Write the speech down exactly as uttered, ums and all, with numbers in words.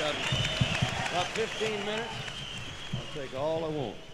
got about fifteen minutes. I'll take all I want.